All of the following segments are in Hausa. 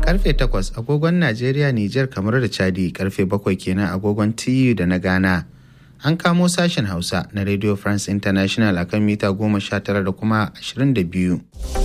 karfe 8 agogon Najeriya, Nijar, kamar da Chadi, karfe 7 kenan agogon TU da na Ghana. An kamo sashen Hausa na Radio France International akan mita 19 da kuma 22.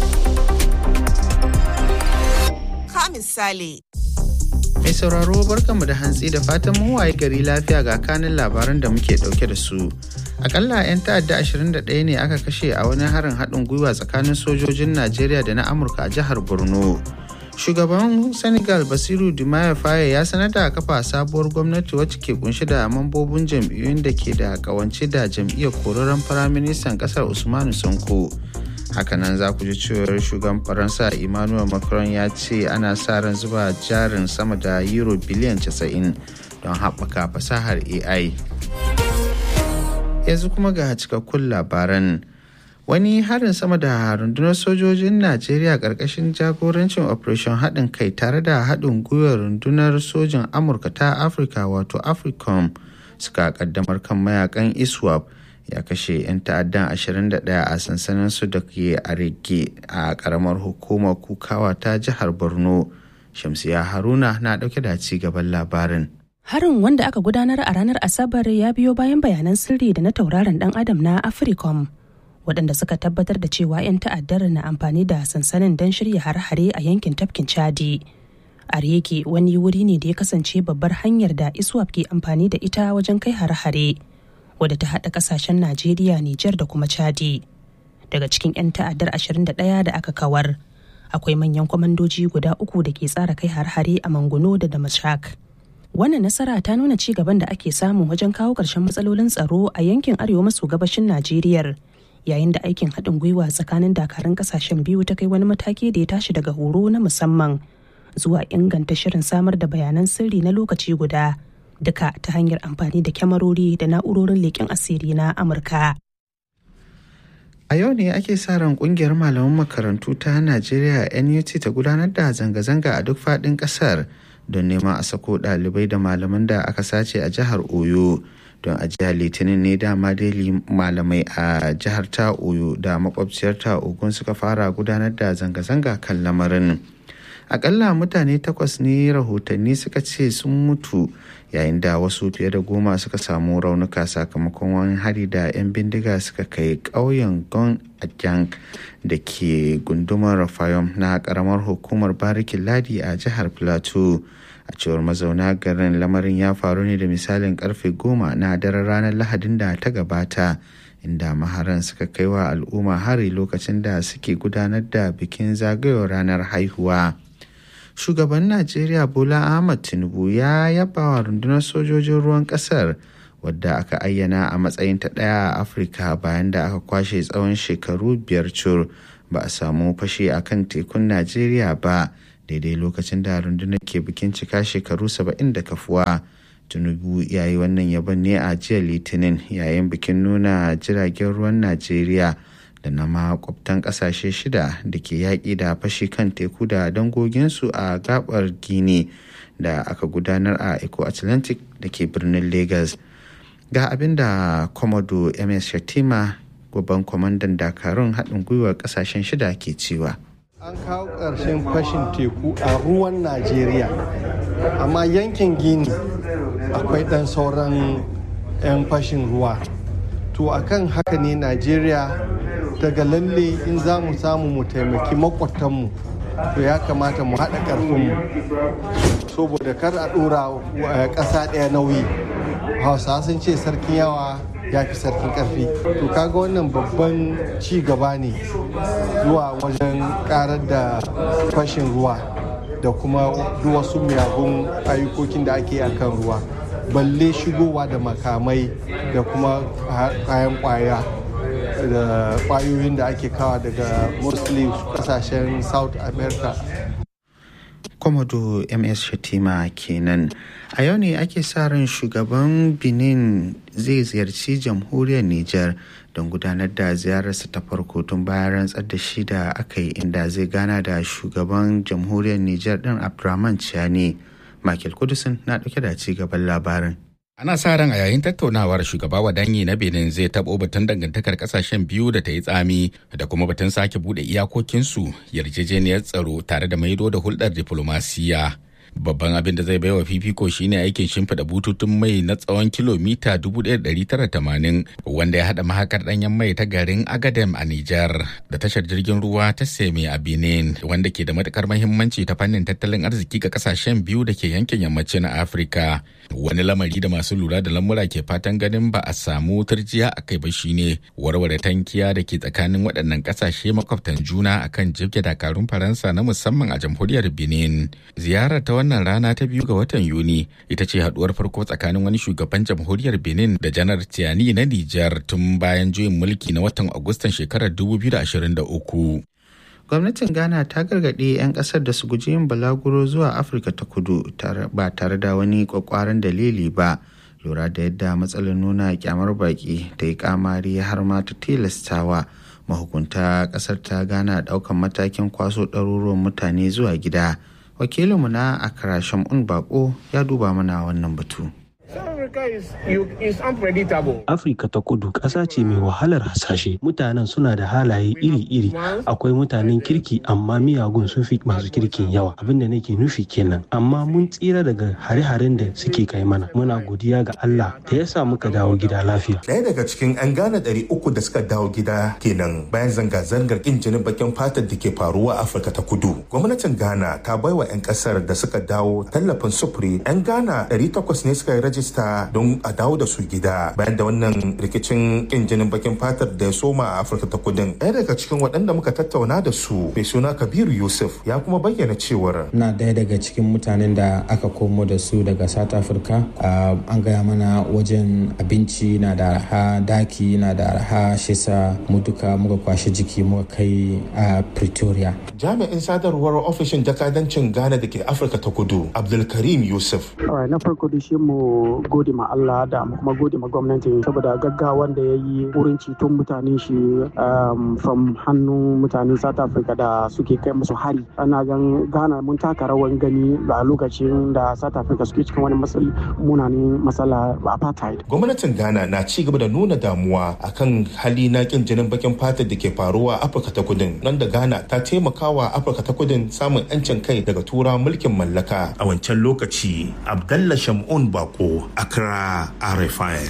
Ka misali. Mai sauraro barkanmu da hantsi da fatan mun waye gari lafiya ga kanin labaran da muke dauke da su. Akalla 'yan ta'adda 21 ne aka kashe a wani harin haɗin gwiwa tsakanin sojojin Najeriya da na Amurka a jihar Borno. Shugaban Senegal Basiru Diomaye Faye ya sanar da kafa sabuwar gwamnati wacce ke kunshi da mambobin jam'iyyun da ke da kawance da jam'iyyar korarren firaministan kasar Usmanu Sonko. Hakanan za ku ji cewar shugaban Faransa Emmanuel Macron ya ce ana sa ran zuba jarin sama da euro biliyan 90 don haɓaka fasahar AI. Yanzu kuma ga cikakkun labaran. Wani harin sama da rundunar sojojin Najeriya ƙarƙashin jagorancin Operation haɗin kai tare da haɗin gwiwar rundunar sojin Amurka ta Afirka wato AFRICOM suka ƙaddamar kan mayakan ISWAP ya kashe 'yan ta'addan 21 a sansanin su da ke a Rege a ƙaramar hukumar Kukawa ta jihar Borno. Shamsiya Haruna na ɗauke da ci gaban labarin. Harin wanda aka gudanar a ranar Asabar ya biyo bayan bayanan sirri da na tauraron ɗan adam na AFRICOM, waɗanda suka tabbatar da cewa 'yan ta'addar na amfani da sansanin don shirya hare-hare a yankin tafkin Chadi. Areke wani wuri ne da ya kasance babbar hanyar da ISWAP ke amfani da ita wajen kai hare-hare, wadda ta haɗa ƙasashen Najeriya, Nijar da kuma Chadi. Daga cikin 'yan ta'addar 21 da aka kawar, akwai manyan kwamandoji guda 3 da ke tsara kai hare-hare a Manguno da Damashak. Wannan nasara ta nuna ci gaban da ake samu wajen kawo ƙarshen matsalolin tsaro a yankin arewa maso gabashin Najeriya, yayin da aikin haɗin gwiwa tsakanin dakarun ƙasashen biyu ta kai wani mataki da ya tashi daga horo na musamman zuwa inganta shirin samar da bayanan sirri na lokaci guda, duka ta hanyar amfani da kyamarori da na'urorin leƙen asiri na Amurka. A yau ne ake sa ran ƙungiyar malaman makarantu ta Najeriya NUT ta gudanar da zanga-zanga a duk faɗin ƙasar don neman a sako ɗalibai da malaman da aka sace a jihar Oyo. Don a jihar Litinin ne dama dai malamai a jihar ta Oyo da makwabciyar ta Ogun suka fara gudanar da zanga-zanga kan lamarin. Akalla mutane 8 ne rahotanni suka ce sun mutu, yayin da wasu fiye da 10 suka samu raunuka sakamakon wani hari da 'yan bindiga suka kai ƙauyen Gon Ajang da ke gundumar Rafayom na ƙaramar hukumar Barikin Ladi a jihar Plateau. A cewar mazauna garin, lamarin ya faru ne da misalin karfe 10 na daren ranar Lahadin da ta gabata, inda maharan suka kai wa al'umma hari lokacin da suke gudanar da bikin zagayowar ranar haihuwa. Shugaban Najeriya Bola Ahmed Tinubu ya yaba wa rundunar sojojin ruwan kasar, wadda aka ayyana a matsayin ta ɗaya a Afirka bayan da aka kwashe tsawon shekaru 5 cur ba a samu fashe a kan tekun Najeriya ba, daidai lokacin da rundunar ke bikin cika shekaru 70 da kafuwa. Tinubu ya yi wannan yabon ne a jiya Litinin yayin bikin nuna jiragen ruwan Najeriya da na makwabtan ƙasashe 6 da ke yaƙi da fashi kan teku da dangoginsu a gabar Gini da aka gudanar a Eco Atlantic da ke birnin Lagos. Ga abin da Komodo MS Shatima, babban kwamandan dakarun haɗin gwiwar ƙasashen 6 ke cewa. An kawo ƙarshen fashin teku a ruwan Najeriya, amma yankin Gini akwai ɗan sauran 'yan fashin ruwa. To akan haka ne Najeriya daga lalle in za mu samu mu taimaki makwatanmu, to ya kamata mu haɗa ƙarfinmu saboda kar a ɗora ƙasa ɗaya nauyi. Hausawa sun ce sarkin yawa ya fi sarkin ƙarfi. To kaga wannan babban ci gaba ne zuwa wajen ƙarar da fashin ruwa da kuma wasu miyagun ayyukokin da ake a kan ruwa, balle shigowa da makamai da kuma kayan kwaya da kwayoyin da ake kawa daga mostly kasashen South America. Komodo MS Shatima kenan. A yau ne ake sa ran shugaban Benin zai ziyarci jamhuriyar Nijar don gudanar da ziyararsa ta farko tun bayan rantsar da shi da aka yi, inda zai gana da shugaban jamhuriyar Nijar ɗin Abdurrahman Chiani. Michael Kudusin na ɗauke da ci gaban labarin. Ana sa ran a yayin tattaunawar shugaba Wadanyi na Benin zai taɓo batun dangantakar ƙasashen biyu da ta yi tsami da kuma batun sake buɗe iyakokinsu, yarjejeniyar tsaro tare da maido da hulɗar diflomasiyya. Babban abin da zai baiwa fifiko shine aikin shimfiɗa bututun mai na tsawon kilomita 1,980 wanda ya haɗa mahakar ɗanyen mai ta garin Agadem a Nijar da tashar jirgin ruwa ta Seme a Benin, wanda ke da matukar mahimmanci ta fannin tattalin arziki ga kasashen biyu da ke yankin yammacin Afirka. Wani lamari da masu lura da lamura ke fatan ganin ba a samu turjiya a kai ba shine warware tankiya da ke tsakanin waɗannan kasashe makwabtan juna akan jibge dakarun Faransa na musamman a jamhuriyar Benin. Ziyarar ta wannan rana ta 2 ga watan Yuni ita ce haduwar farko tsakanin wani shugaban jamhuriyar Benin da janar Tiani na Nijar tun bayan juyin mulki na watan Agustan shekarar 2023. Gwamnatin Ghana ta gargaɗi 'yan ƙasar da su guji yin balaguro zuwa Afirka ta kudu ba tare da wani ƙwaƙwaran dalili ba, lura da yadda matsalar nuna kyamar baƙi ta yi kamari har ma ta tilastawa mahukunta ƙasar ta Ghana ɗaukan matakin kwaso ɗaruruwan mutane zuwa gida. Wakilinmu na Accra Shamun Bako ya duba mana wannan batu. Afirka ta kudu ƙasa ce mai wahalar hasashe. Mutanen suna da halaye iri-iri. Akwai mutanen kirki amma miyagun sun fi masu kirkin yawa. Abin da nake nufi kenan. Amma mun tsira daga hare-haren da suke kai mana. Muna godiya ga Allah da ya sa muka dawo gida lafiya. Ɗaya daga cikin 'yan Ghana 300 da suka dawo gida kenan bayan zanga-zangar ƙin jinin bakin fatar da ke faruwa a Afirka ta kudu. Gwamnatin Ghana ta baiwa 'yan ƙasar da suka dawo tallafin sufuri. 'Yan Ghana 800 ne suka yi rajista don a dawo da su gida bayan da wannan rikicin kin jinin bakin fatar da ya soma a Afirka ta kudin. Ɗaya daga cikin waɗanda muka tattauna da su mai suna Kabiru Yusuf ya kuma bayyana cewar na ɗaya daga cikin mutanen da aka komo da su daga South Africa. An gaya mana wajen abinci na da arha, daki na da arha, shisa mu duka muka kwashe jiki muka kai a Pretoria. Jami'in sadarwar ofishin jakadancin Ghana da ke Afirka ta kudu Abdulkarim Yusuf. Na farko da shi mu gode ma Allah da kuma gode ma gwamnati saboda gaggawan da ya yi wurin ceton mutane shi from hannun mutanen South Africa da suke kai musu hari. Ana gan Ghana mun taka rawan gani a lokacin da South Africa suke cikin wani munanin matsala apartheid. Gwamnatin Ghana na ci gaba da nuna damuwa akan hali na kin jinin bakin fatar da ke faruwa a Afirka ta kudin, nan da Ghana ta taimakawa Afirka ta kudin samun 'yancin kai daga tura mulkin mallaka a wancan lokaci. Abdallah Shamun Bako, Accra, RFI.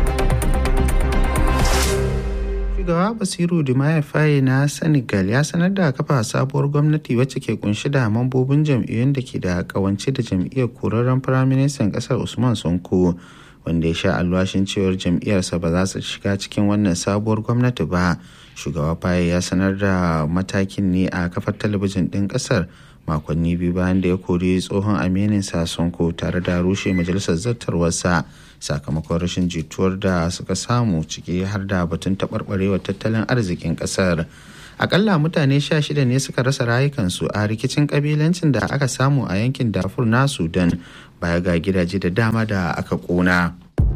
Shugaba Basiru Diomaye Faye na Senegal ya sanar da kafa sabuwar gwamnati wacce ke kunshi da mambobin jam'iyyun da ke da kawance da jam'iyyar korarren firaministan kasar Usman Sonko, wanda ya sha alwashin cewar jam'iyyarsa ba za su shiga cikin wannan sabuwar gwamnati ba. Shugaba Faye ya sanar da matakin ne a kafar talabijin ɗin ƙasar makonni biyu bayan da ya kori tsohon amininsa Sonko tare da rushe majalisar zartarwarsa sakamakon rashin jituwar da suka samu, ciki har da batun taɓarɓarewar tattalin arzikin ƙasar. Akalla mutane 16 ne suka rasa rayukansu a rikicin ƙabilancin da aka samu a yankin Darfur na Sudan, baya ga gidaje da dama da aka ƙona.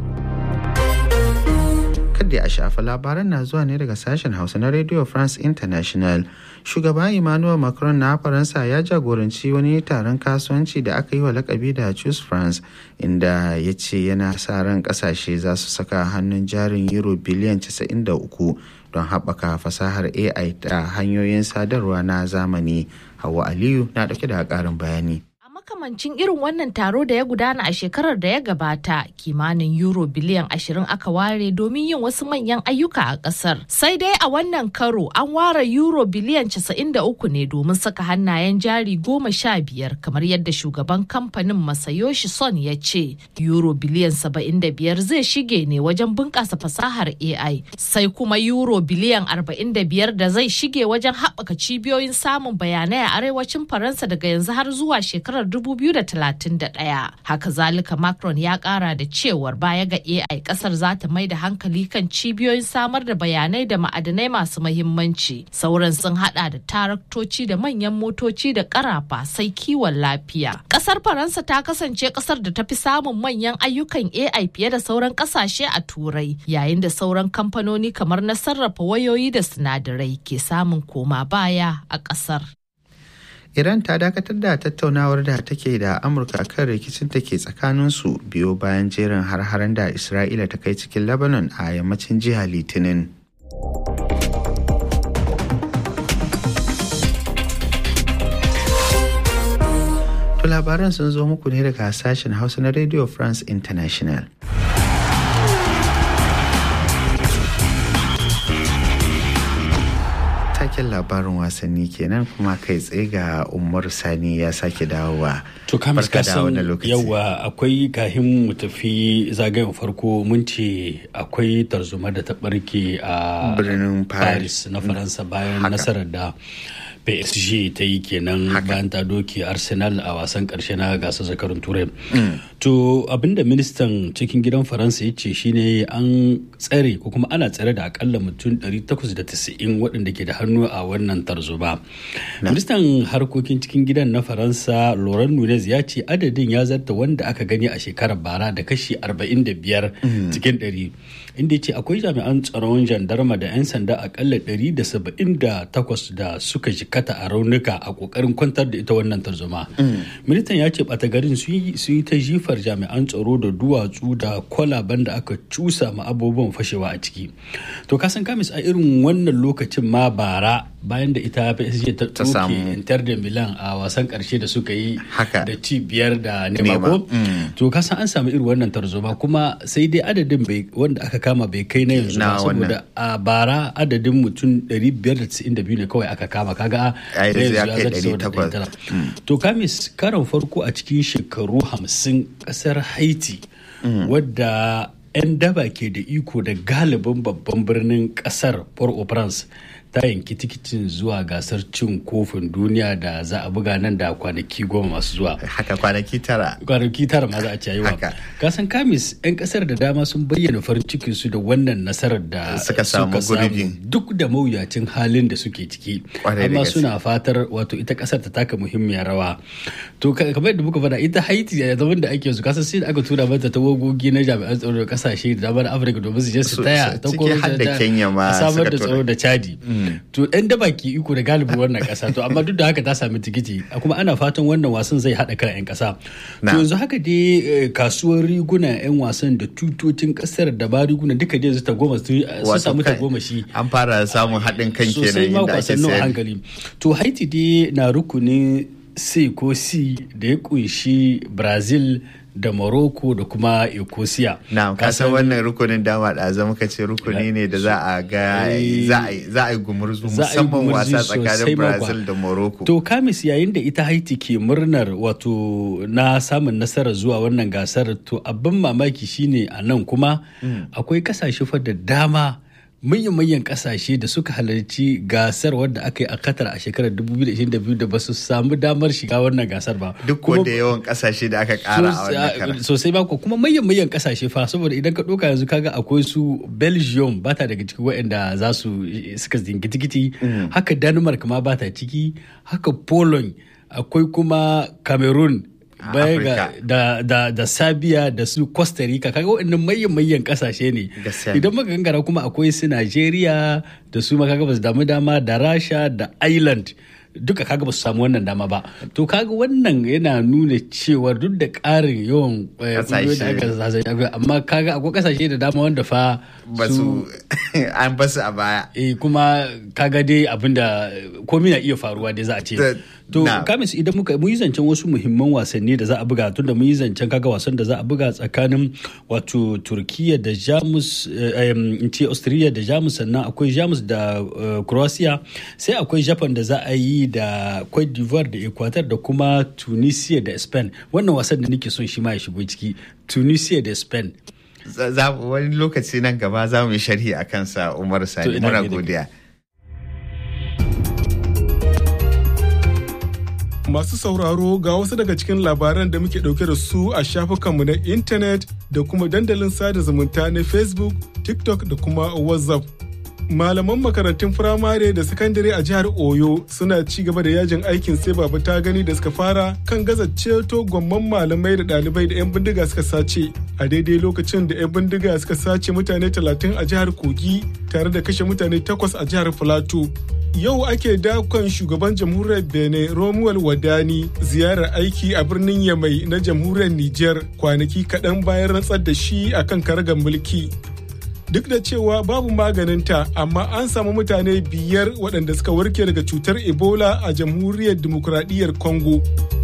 Kadda a shafa labaran na zuwa ne daga sashen Hausa na Radio France International. Shugaba Emmanuel Macron na Faransa ya jagoranci wani taron kasuwanci da aka yi wa lakabi da Choose France, inda ya ce yana sa ran kasashe za su saka hannun jarin euro biliyan 93 don haɓaka fasahar AI da hanyoyin sadarwa na zamani. Hauwa Aliyu na ɗauke da ƙarin bayani. Makamancin irin wannan taro da ya gudana a shekarar da ya gabata, kimanin euro biliyan 20 aka ware domin yin wasu manyan ayyuka a kasar. Sai dai a wannan karo an ware euro biliyan 93 ne domin saka hannayen jari 15, kamar yadda shugaban kamfanin Masayoshi Son ya ce. Euro biliyan 75 zai shige ne wajen bunƙasa fasahar AI, sai kuma euro biliyan 45 da zai shige wajen haɓaka cibiyoyin samun bayanai a arewacin Faransa daga yanzu har zuwa shekarar 2031. Haka zalika Macron ya kara da cewar baya ga AI kasar za ta mai da hankali kan cibiyoyin samar da bayanai da ma'adanai masu mahimmanci. Sauran sun hada da taraktoci da manyan motoci da karafa, sai kiwon lafiya. Kasar Faransa ta kasance kasar da ta fi samun manyan ayyukan AI fiye da sauran kasashe a Turai, yayin da sauran kamfanoni kamar na sarrafa wayoyi da sinadarai ke samun koma baya a kasar. Iran ta dakatar da tattaunawar da take da Amurka kan rikicin da ke tsakaninsu biyo bayan jerin har-haren da Isra'ila ta kai cikin Lebanon a yammacin jiya Litinin. To labaran sun zo muku ne daga sashen Hausa na Radio France International. Taken labarin wasanni kenan kuma kai tsaye ga Umar Sani ya sake dawowa. To kamis kasan yawa akwai kahin mu tafi zagayen farko mun ce akwai tarzoma da ta barke a birnin Paris na Faransa bayan nasarar da PSG ta yi kenan bayan ta doke Arsenal a wasan karshe na gasar zakarun Turai. To abinda ministan cikin gidan Faransa ya ce shine an tsare ko kuma ana tsare da akalla mutum 890 waɗanda ke da hannu a wannan tarzoma. Ministan harkokin cikin gidan na Faransa Laurent Nunez ya ce adadin ya zarta wanda aka gani a shekarar bara da kashi 45 cikin 100, inda ya ce akwai jami'an tsaron jandarma da 'yan sanda akalla 178 da suka jikata a raunuka a kokarin kwantar da ita wannan tarzoma. Ministan ya ce ɓata garin su yi ta jifar jami'an tsaro da duwatsu da kwalaban da aka cusa ma abubuwan fashewa a ciki. To kasan kamis a irin wannan lokacin ma bara bayan da ita PSG ta tsoke Inter de Milan a wasan karshe da suka yi da ci 5 da nema. To kasan an samu irin wannan tarzoma kuma sai dai adadin wanda aka kama bai kai na yanzu ba, saboda a bara adadin mutum 592 ne kawai aka kama, kaga to kamis karon farko a cikin shekaru 50 kasar Haiti wadda 'yan daba ke da iko da galibin babban birnin kasar Port-au-Prince ta yanki tikitin zuwa gasar cin kofin duniya da za a buga nan da kwanaki 10 masu zuwa. Haka kwanaki 9 ma za a ci yawa. Kasan kamis 'yan kasar da dama sun bayyana farin cikin su da wannan nasarar da suka samu duk da mawuyacin halin da suke ciki. Amma suna fatar wato ita kasar ta taka muhimmiyar rawa. To kamar yadda muka faɗa ita Haiti a zaman da ake yanzu kasan sai aka tura mata tawagogi na jami'an tsaro da kasashe da damar Afirka domin su je su taya ta samar da tsaro da Chadi. To ɗan daba ke iko da galibi wannan ƙasa, to amma duk da haka ta sami tikiti kuma ana fatan wannan wasan zai haɗa kan 'yan ƙasa. To yanzu haka dai kasuwar riguna 'yan wasan da tutocin ƙasar da ba riguna duka dai su samu tagomashi. An fara samun haɗin kan kenan inda ake sayar. Hankali. To Haiti dai na rukunin C ko C da ya kunshi Brazil da Morocco da kuma Ecosia. Na kasan wannan rukunin dama da zama ka ce rukuni ne da za a ga za a yi gumurzu musamman wasa tsakanin Brazil da Morocco. To kamis yayin da ita Haiti ke murnar wato na samun nasarar zuwa wannan gasar, to abin mamaki shine a nan kuma akwai kasashe fa da dama manyan kasashe da suka halarci gasar wadda aka yi a Qatar a shekarar 2022 da ba su samu damar shiga wannan gasar ba. Duk wanda yawan kasashe da aka kara a wannan karar. Sosai ba kuma manyan kasashe fa, saboda idan ka ɗauka yanzu kaga akwai su Belgium ba ta daga cikin waɗanda za su suka zingi tikiti, haka Denmark ma ba ta ciki, haka Poland, akwai kuma Cameroon, baya da Serbia da su Costa Rica, kaga waɗannan manyan kasashe ne. Idan muka gangara kuma akwai su Nigeria da su kaga ba su damu dama, da Rasha da Ireland duka kaga ba su samu wannan dama ba. To kaga wannan yana nuna cewa duk da ƙarin yawan kasashe amma kaga akwai kasashe da dama wanda fa su an basu a baya. Kuma kaga dai abinda komai na iya faruwa dai za a ce. To kamis idan mun yi zancen wasu muhimman wasanni da za a buga, tunda mun yi zancen kaga wasan da za a buga tsakanin wato Turkiya da Jamus, in ce Austria da Jamus, sannan akwai Jamus da Croatia, sai akwai Japan da za a yi da Cote d'Ivoire da Ecuador da kuma Tunisia da Spain. Wannan wasan da nake son shi ma ya shigo ciki, Tunisia da Spain. Wani lokaci nan gaba za mu yi sharhi a kansa, Umar Sani. Muna godiya. Masu sauraro ga wasu daga cikin labaran da muke ɗauke da su a shafukanmu na intanet da kuma dandalin sada zumunta na Facebook, TikTok da kuma WhatsApp. Malaman makarantun firamare da sakandare a jihar Oyo suna ci gaba da yajin aikin sai baba ta gani da suka fara kan gaza ceto gwamman malamai da ɗalibai da 'yan bindiga suka sace. A daidai lokacin da 'yan bindiga suka sace mutane 30 a jihar Kogi tare da kashe mutane 8 a jihar Filato. Yau ake dakon shugaban jamhuriyar Benin Romuald Wadani ziyarar aiki a birnin Yamai na jamhuriyar Nijar kwanaki kaɗan bayan rantsar da shi akan karagar mulki. Duk da cewa babu maganinta, amma an samu mutane 5 waɗanda suka warke daga cutar Ebola a jamhuriyar Dimokuraɗiyyar Congo.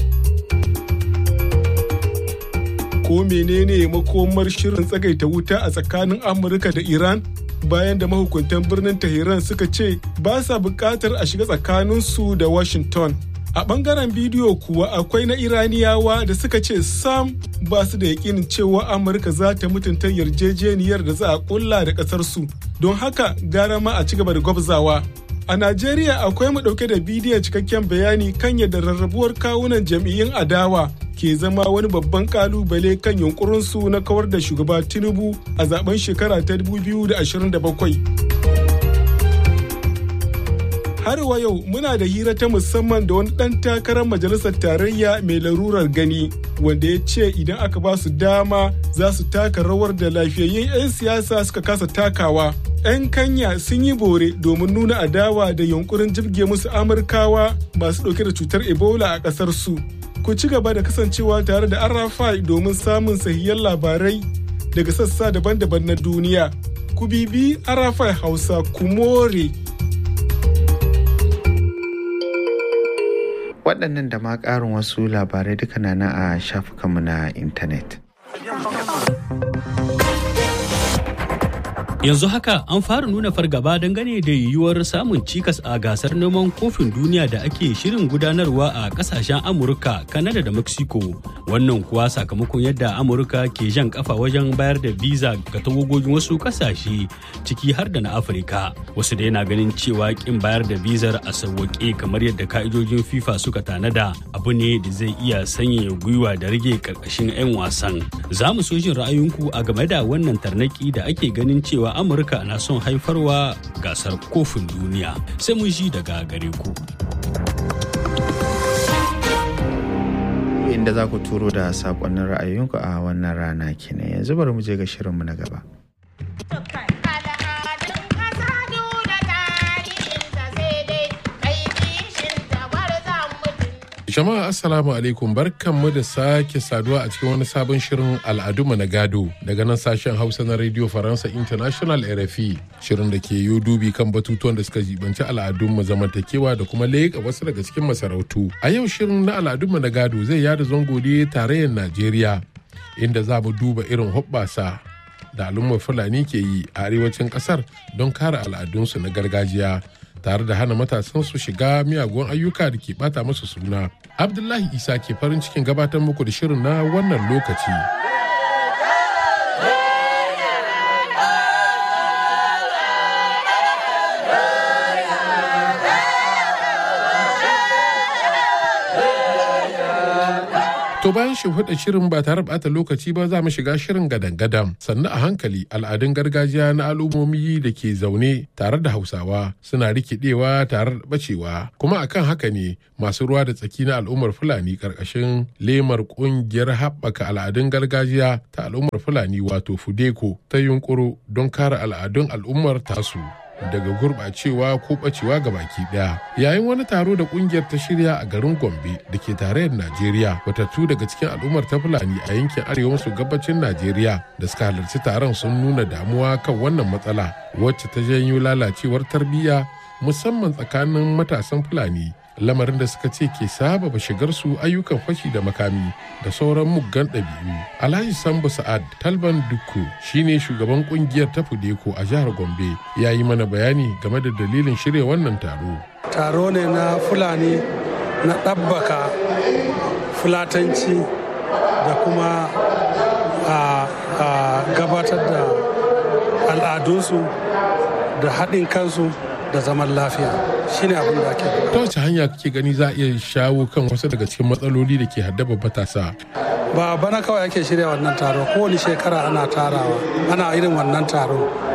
Ko menene makomar shirin tsagaita wuta a tsakanin Amurka da Iran? Bayan da mahukuntan birnin Tehran suka ce ba sa buƙatar a shiga tsakaninsu da Washington. A ɓangaren bidiyo kuwa akwai na Iraniyawa da suka ce sam ba su da yakinin cewa Amurka za ta mutunta yarjejeniyar da za a ƙulla da ƙasarsu. Don haka gara ma a ci gaba da gwabzawa. A Najeriya akwai mu ɗauke da bidiyon cikakken bayani kan yadda rarrabuwar kawunan jam'iyyun adawa ke zama wani babban kalubale kan yunkurinsu na kawar da shugaba Tinubu a zaben shekara ta 2027. Har wa yau muna da hira ta musamman da wani ɗan takarar majalisar tarayya mai larurar gani wanda ya ce idan aka ba su dama za su taka rawar da lafiyayyun 'yan siyasa suka kasa takawa. 'Yan Kenya sun yi bore domin nuna adawa da yunkurin jibge musu Amurkawa masu ɗauke da cutar Ebola a ƙasar su. Ku ci gaba da kasancewa tare da Arafai domin samun sahihan labarai daga sassa daban-daban na duniya. Ku bibi Arafai Hausa ku more. Waɗannan da ma ƙarin wasu labarai duka na a shafukanmu na intanet. Yanzu haka an fara nuna fargaba dangane da yiwuwar samun cikas a gasar neman kofin duniya da ake shirin gudanarwa a kasashen Amurka, Kanada da Mexico. Wannan kuwa sakamakon yadda Amurka ke jan kafa wajen bayar da biza ga tawagogin wasu kasashe ciki har da na Afirka. Wasu da yana ganin cewa kin bayar da bizar a sauwaƙe kamar yadda ka'idojin FIFA suka tanada abu ne da zai iya sanyaya gwiwa da rage karkashin 'yan wasan. Za mu so jin ra'ayinku a game da wannan tarnaki da ake ganin cewa Amurka na son haifarwa gasar kofin duniya. Sai mun ji daga gare ku. Inda za ku turo da saƙonnin ra'ayoyinku a wannan rana kenan. Yanzu bari mu je ga shirinmu na gaba. Jama'a assalamu alaikum, barkanmu da sake saduwa a cikin wani sabon shirin al'adunmu na gado daga nan sashen Hausa na Radio Faransa International RFI, shirin da ke yi dubi kan batutuwan da suka jibanci al'adunmu zamantakewa da kuma leƙa wasu daga cikin masarautu. A yau shirin na al'adunmu na gado zai yada zango ne tarayyar Najeriya, inda za mu duba irin hoɓɓasa da al'ummar Fulani ke yi a arewacin ƙasar don kare al'adunsu na gargajiya, tare da hana matasansu shiga miyagun ayyuka da ke bata musu suna. Abdullahi Isa ke farin cikin gabatar muku da shirin na wannan lokaci. To bayan shimfiɗa shirin ba tare ɓata lokaci ba za mu shiga shirin gadan-gadan, sannan a hankali al'adun gargajiya na al'ummomi da ke zaune tare da Hausawa suna rikidewa tare da ɓacewa. Kuma akan haka ne masu ruwa da tsaki na al'ummar Fulani ƙarƙashin lemar ƙungiyar haɓaka al'adun gargajiya ta al'ummar Fulani wato Fudeko ta yunƙuro don kare al'adun al'ummar tasu daga gurɓacewa ko ɓacewa ga baki ɗaya. Yayin wani taro da ƙungiyar ta shirya a garin Gombe da ke tarayyar Najeriya, watattu daga cikin al'ummar ta Fulani a yankin arewa maso gabacin Najeriya da suka halarci taron sun nuna damuwa kan wannan matsala wacce ta janyo lalacewar tarbiyya musamman tsakanin matasan Fulani, lamarin da suka ce ke sababa shigar su ayyukan fashi da makami da sauran muggan ɗabi'u. Alhaji Sambo Sa'ad Talban Dukku shine shugaban kungiyar ta Fudeko a jihar Gombe, ya yi mana bayani game da dalilin shirya wannan taro. Taro ne na Fulani na ɗabbaka fulatanci da kuma a gabatar da al'adunsu da haɗin kansu da zaman lafiya, shine abin da ake. Ta wace hanya kake gani za a iya shawo kan wasu daga cikin matsaloli da ke haddaba matasa? Ba bana kawai ake shirya wannan taro, kowane shekara ana tarawa, ana irin wannan taro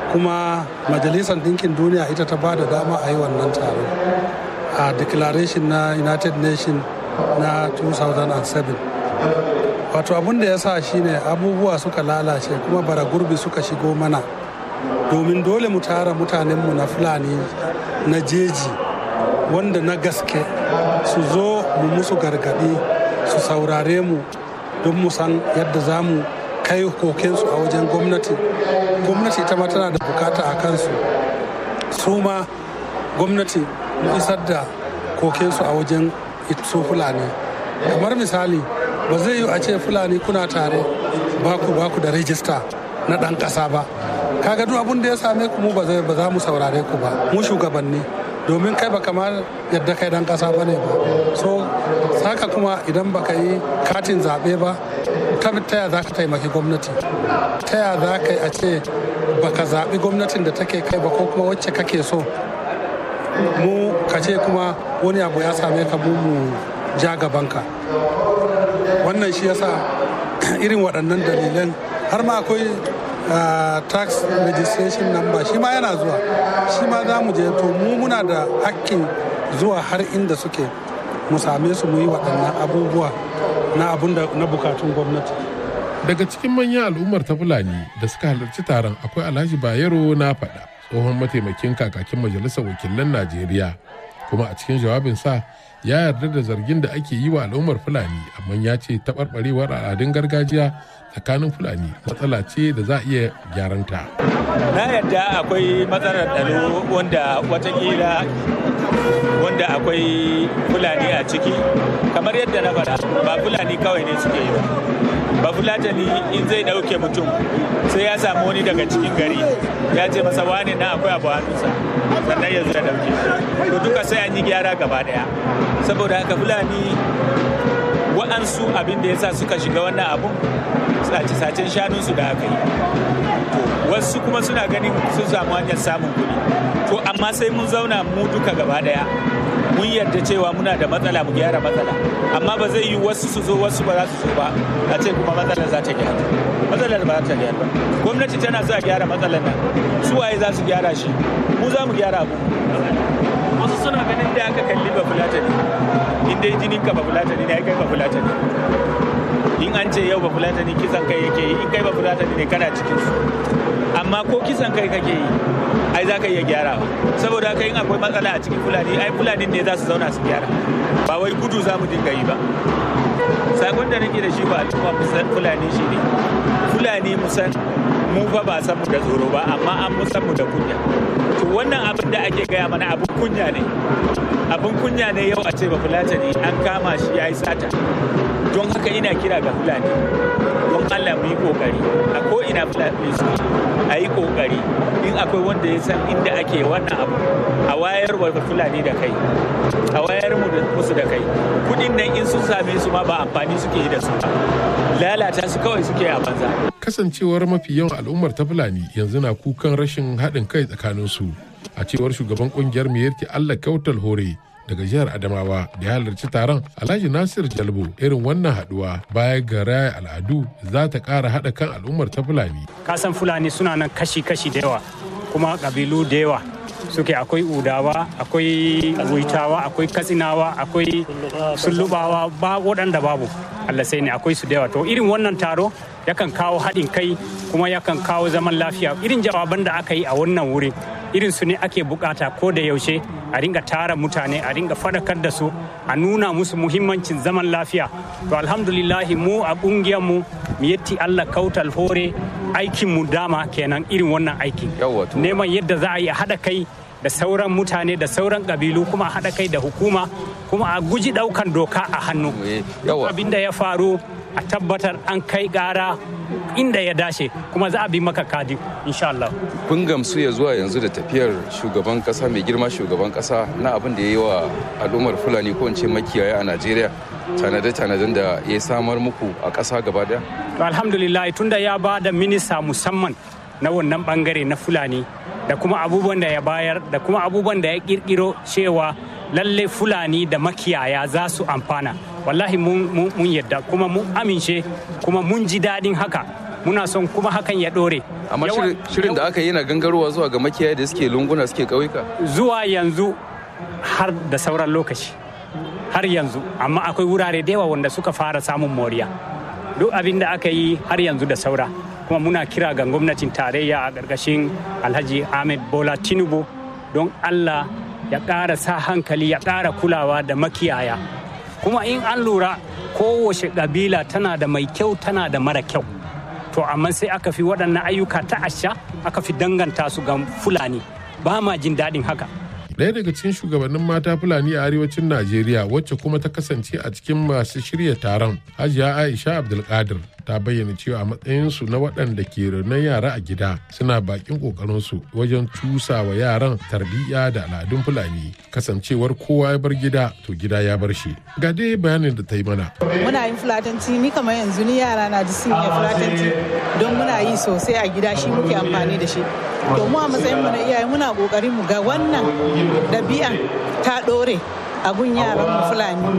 kuma majalisar ɗinkin duniya ita ta ba da dama a yi wannan taro a declaration na United Nations na 2007. Wato abin da ya sa shine abubuwa suka lalace kuma bara gurbi suka shigo mana, domin dole mu tara mutanenmu na Fulani na jeji wanda na gaske su zo mu musu gargaɗi su saurare mu don mu san yadda za mu kai kokensu a wajen gwamnati. Gwamnati ita ma tana da bukata a kansu, su ma gwamnati mu isar da kokensu a wajen su Fulani. Kamar misali, ba zai yi a ce Fulani kuna tare baku da rajista na ɗan ƙasa ba. Kaga duk abin da ya same ku mu ba za mu saurare ku ba, mu shugabanni, domin kai ba kamar yadda kai dan ƙasa ba ne ba. So saka kuma idan baka yi katin zaɓe ba, ta yaya za ka taimaki gwamnati? Ta yaya za ka yi a ce baka zaɓi gwamnatin da take kai ba ko kuma wacce kake so? Mu ka ce kuma wani abu ya same ka mu ja gabanka. Wannan shi yasa irin waɗannan dalilan har ma akwai tax registration number shi ma yana zuwa, shi ma za mu je, to mu muna da hakkin zuwa har inda suke mu same su mu yi waɗannan abubuwa na bukatun gwamnati. Daga cikin manyan al'ummar ta Fulani da suka halarci taron akwai Alhaji Bayero na faɗa, tsohon mataimakin kakakin majalisar wakilan Najeriya, kuma a cikin jawabinsa ya yarda da zargin da ake yi wa al'ummar Fulani, amma ya ce taɓarɓarewar al'adun gargajiya tsakanin Fulani matsala ce da za a iya gyaranta. Na yarda akwai matsalar tsaro wanda akwai Fulani a ciki, kamar yadda na faɗa ba Fulani kawai ne suke yi ba Fulatani in zai ɗauke mutum sai ya samu wani daga cikin gari ya ce masa wani na akwai abu hannunsa sannan ya zo ya ɗauke, to duka sai an yi gyara gaba ɗaya. Saboda haka Fulani wa'ansu abin da ya sa suka shiga wannan abun sace-sacen shanunsu da aka yi, wasu kuma suna ganin sun samu hanyar samun kuɗi. To amma sai mun zauna mu duka gaba daya mun yarda cewa muna da matsala, mu gyara matsala, amma ba zai yi wasu su zo wasu ba za su zo ba a ce kuma matsalar za ta gyara. Matsalar ba za ta gyara ba. Gwamnati tana so a gyara matsalar nan, su waye za su gyara shi? Mu za mu gyara abu. Wasu suna ganin da aka kalli ba Fulatani, in dai jinin ka ba Fulatani ne, ai kai ba Fulatani. In an ce yau ba Fulatani kisan kai yake yi, in kai ba Fulatani ne kana cikin su. Amma ko kisan kai kake yi, ai za ka iya gyarawa. Saboda haka in akwai matsala a cikin Fulani, ai Fulani ne za su zauna su gyara, ba wai gudu za mu dinga yi ba. Sakon da nake da shi ba al'umma Fulani shi ne, Fulani musan mu fa ba san mu da tsoro ba, amma an musan mu da kunya. To wannan abin da ake gaya mana abin kunya ne. Abin kunya ne yau a ce ba Fulatani an kama shi ya yi sata. Don haka ina kira ga Fulani, don Allah mu yi kokari a ko ina Fulani su a yi kokari, in akwai wanda ya san inda ake wannan abu a wayar wa Fulani da kai, a wayar musu da kai. Kudin nan in sun same su ma ba amfani suke yi da su ba, lalata su kawai suke a banza. Kasancewar mafi yawan al'ummar ta Fulani yanzu na kukan rashin haɗin kai tsakaninsu, a cewar shugaban kungiyar Miyarki Allah Kautal Hore daga jihar Adamawa da ya halarci taron, Alhaji Nasir Jalbo, irin wannan haduwa baya ga raya al'adu za ta ƙara haɗa kan al'ummar ta Fulani. Kasan Fulani suna nan kashi-kashi da yawa, kuma ƙabilu da yawa suke, akwai Udawa, akwai Wuitawa, akwai Katsinawa, akwai Sullubawa, ba waɗanda babu, Allah sai ne akwai su da yawa. To irin wannan taro yakan kawo haɗin kai kuma yakan kawo zaman lafiya. Irin jawaban da aka yi a wannan wurin irin su ne ake bukata ko da yaushe a ringa tara mutane, a ringa fadakar da su, a nuna musu muhimmancin zaman lafiya. To alhamdulillahi mu a kungiyar mu Miyatti Allah Kautal Hore aikin mu dama kenan irin wannan aikin, neman yadda za a yi a haɗa kai da sauran mutane da sauran ƙabilu, kuma a haɗa kai da hukuma, kuma a guji ɗaukan doka a hannu. Abin da ya faru a tabbatar an kai gara inda ya dace, kuma za a bi maka kadi insha Allah. Kun gamsu ya zuwa yanzu da tafiyar shugaban kasa, mai girma shugaban kasa, na abin da ya yi wa al'ummar Fulani ko in ce makiyaya a Najeriya, tanade-tanaden da ya samar muku a ƙasa gaba daya? To alhamdulillah, tunda ya ba da minista musamman na wannan bangare na Fulani, da kuma abubuwan da ya bayar, da kuma abubuwan da ya kirkiro cewa lalle Fulani da makiyaya za su amfana. Wallahi mun yadda, kuma mun amince, kuma mun ji daɗin haka. muna son kuma hakan ya dore. Amma shirin da aka yi na gangarowa zuwa ga makiyaya da suke lunguna suke ƙauyuka? Zuwa yanzu har da sauran lokaci, har yanzu, amma akwai wurare da yawa wanda suka fara samun moriya. Duk abin da aka yi har yanzu da saura, kuma muna kira ga gwamnatin tarayya a ƙarƙashin Alhaji Ahmed Bola Tinubu don Allah ya ƙara sa hankali, ya ƙara kulawa da makiyaya. Kuma in an lura kowace ƙabila tana da mai kyau tana da mara kyau. To amma sai aka fi waɗannan ayyuka ta asha aka fi danganta su ga Fulani. Ba ma jin daɗin haka. Ɗaya daga cikin shugabannin mata Fulani a arewacin Najeriya wacce kuma ta kasance a cikin masu shirya taron, Hajiya Aisha Abdulkadir, ta bayyana cewa a matsayinsu na waɗanda ke renon yara a gida suna bakin ƙoƙarinsu wajen cusa wa yaran tarbiyya da al'adun Fulani. Kasancewar kowa ya bar gida, to gida ya bar shi. Ga dai bayanin da ta yi mana. Muna yin Fulatanci, ni kamar yanzu ni yara na da sun yi Fulatanci don muna yi sosai a gida, shi muke amfani da shi. To mu a matsayin mu na iyaye muna ƙoƙarin mu ga wannan ɗabi'an ta ɗore a gun yaran mu Fulani.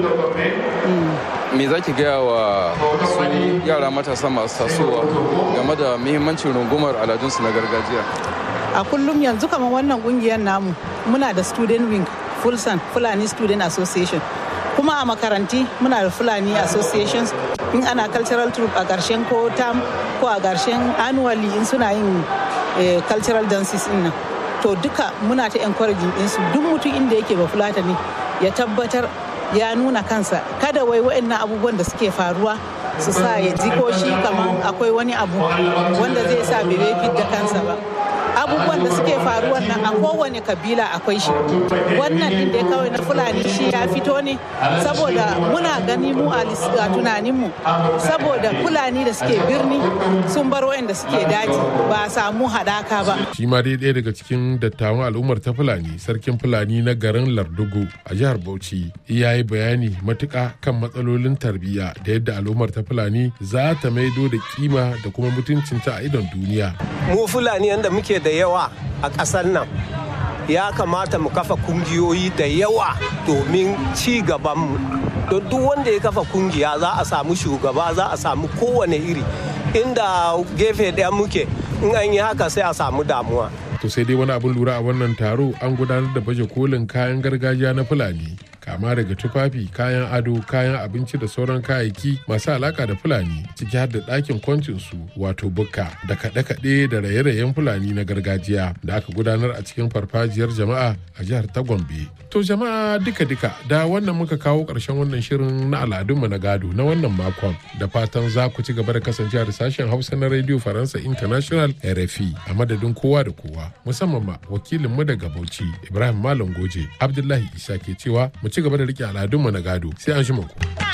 Me za ki gaya wa su yara matasa masu tasowa game da muhimmancin rungumar aladunsu na gargajiya? A kullum yanzu kamar wannan kungiyar namu muna da student wing Fulsan Fulani Student Association, kuma a makaranti muna da Fulani Associations. In ana cultural troupe a ƙarshen ko term ko a ƙarshen annually in suna yin cultural dances din nan, to duka muna ta encouraging ɗinsu duk mutum inda yake ba Fulatani ya tabbatar ya nuna kansa, kada wai waɗannan abubuwan da suke faruwa su sa ya ji ko shi kamar akwai wani abu wanda zai sa bai fit da kansa ba. Abubuwan da suke faruwa nan a kowane kabila akwai shi. Wannan din da kawai na Fulani shi ya fito ne saboda muna gani mu a tunaninmu, saboda Fulani da suke birni sun bar wayanda suke daji ba a samu haɗaka ba. Shi ma dai ɗaya daga cikin dattawan al'ummar ta Fulani, sarkin Fulani na garin Lardugo a jihar Bauchi, ya yi bayani matuƙa kan matsalolin tarbiyya da yadda al'ummar ta Fulani za ta maido da kima da kuma mutuncinta a idon duniya. Mu Fulani yanda muke da yawa a ƙasar nan, ya kamata mu kafa kungiyoyi da yawa domin ci gabanmu. Don duk wanda ya kafa kungiya za a samu shugaba, za a samu kowane iri. Inda gefe ɗaya muke, in an yi haka sai a samu damuwa. To sai dai wani abin lura a wannan taro, an gudanar da baje kolin kayan gargajiya na Fulani, kama daga tufafi, kayan ado, kayan abinci da sauran kayayyaki masu alaka da Fulani, ciki har da ɗakin kwancinsu wato bukka, da kaɗe-kaɗe da raye-rayen Fulani na gargajiya da aka gudanar a cikin farfajiyar jama'a a jihar ta Gombe. To jama'a duka-duka da wannan muka kawo ƙarshen wannan shirin na al'adunmu na gado na wannan makon, da fatan za ku ci gaba da kasancewa da sashen Hausa na Radio Faransa International RFI a madadin kowa da kowa, musamman ma wakilinmu daga Bauchi Ibrahim Malam Goje. Abdullahi Isa ke cewa mu ci gaba da rike al'adunmu na gado, sai an shi ku.